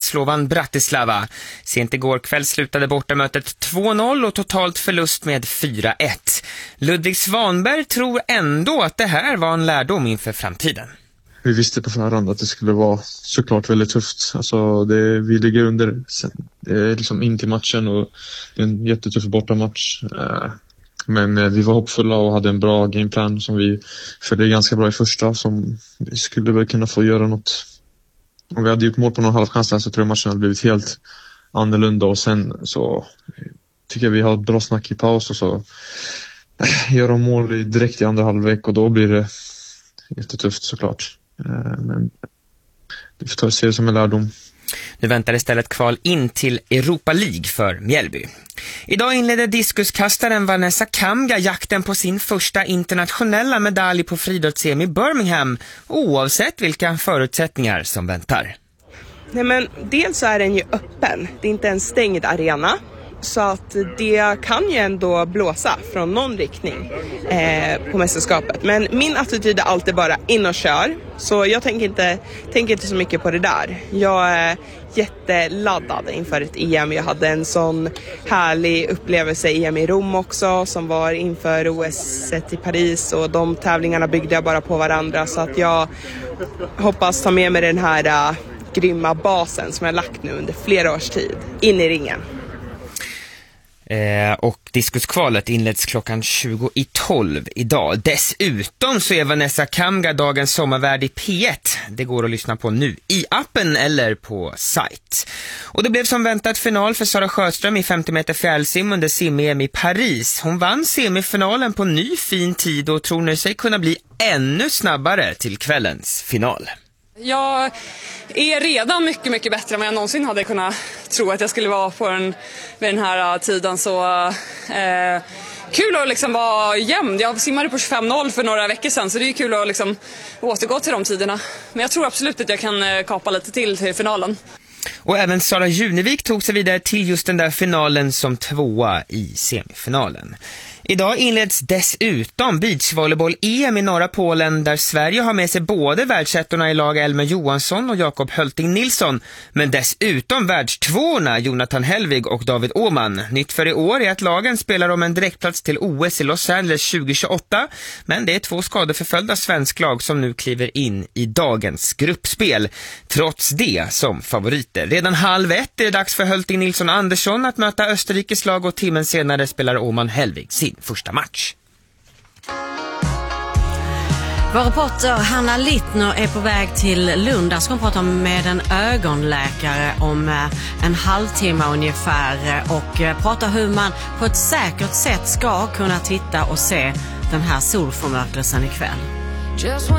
Slovan Bratislava. Sent igår kväll slutade bortamötet 2-0 och totalt förlust med 4-1. Ludvig Svanberg tror ändå att det här var en lärdom inför framtiden. Vi visste på förhand att det skulle vara såklart väldigt tufft. Alltså vi ligger under liksom in till matchen och det är en jättetuff bortamatch. Men vi var hoppfulla och hade en bra gameplan som vi följde ganska bra i första, som vi skulle väl kunna få göra något. Om vi hade gjort mål på någon halvchans där så tror jag matchen hade blivit helt annorlunda, och sen så tycker jag vi har ett bra snack i paus och så gör de mål direkt i andra halvlek och då blir det jättetufft såklart. Men vi får ta och se det som en lärdom. Nu väntar istället kval in till Europa League för Mjällby. Idag inledde diskuskastaren Vanessa Kamga jakten på sin första internationella medalj på friidrotts-EM i Birmingham, oavsett vilka förutsättningar som väntar. Nej, men dels så är den ju öppen. Det är inte en stängd arena. Så att det kan ju ändå blåsa från någon riktning på mästerskapet. Men min attityd är alltid bara in och kör. Så jag tänker inte så mycket på det där. Jag är jätteladdad inför ett EM. Jag hade en sån härlig upplevelse i EM i Rom också, som var inför OS i Paris. Och de tävlingarna byggde jag bara på varandra. Så att jag hoppas ta med mig den här grymma basen som jag lagt nu under flera års tid in i ringen. Och diskuskvalet inleds klockan 20:12 idag. Dessutom så är Vanessa Kamga dagens sommarvärd i P1. Det går att lyssna på nu i appen eller på sajt. Och det blev som väntat final för Sara Sjöström i 50 meter fjällsim under sim-EM i Paris. Hon vann semifinalen på ny fin tid och tror nu sig kunna bli ännu snabbare till kvällens final. Jag är redan mycket, mycket bättre än vad jag någonsin hade kunnat tro att jag skulle vara på vid den här tiden. Så kul att liksom vara jämn. Jag simmade på 25:0 för några veckor sedan, så det är kul att liksom återgå till de tiderna. Men jag tror absolut att jag kan kapa lite till finalen. Och även Sara Junevik tog sig vidare till just den där finalen som tvåa i semifinalen. Idag inleds dessutom beachvolleyboll-EM i norra Polen, där Sverige har med sig både världsettorna i lag Elmer Johansson och Jakob Hölting Nilsson, men dessutom världstvåorna Jonathan Helvig och David Åman. Nytt för i år är att lagen spelar om en direktplats till OS i Los Angeles 2028, men det är 2 skadeförföljda svensklag som nu kliver in i dagens gruppspel. Trots det som favoriter. Redan 12:30 är det dags för Hölting Nilsson och Andersson att möta Österrikes lag, och timmen senare spelar Åman Helvig sin första match. Vår reporter Hanna Littner är på väg till Lund. Där ska hon prata med en ögonläkare om en halvtimme ungefär och prata hur man på ett säkert sätt ska kunna titta och se den här solförmörkelsen ikväll.